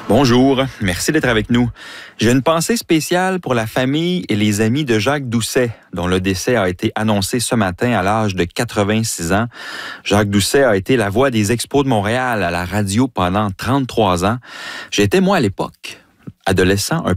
Bonjour, merci d'être avec nous. J'ai une pensée spéciale pour la famille et les amis de Jacques Doucet, dont le décès a été annoncé ce matin à l'âge de 86 ans. Jacques Doucet a été la voix des Expos de Montréal à la radio pendant 33 ans. J'étais, moi, à l'époque, adolescent, un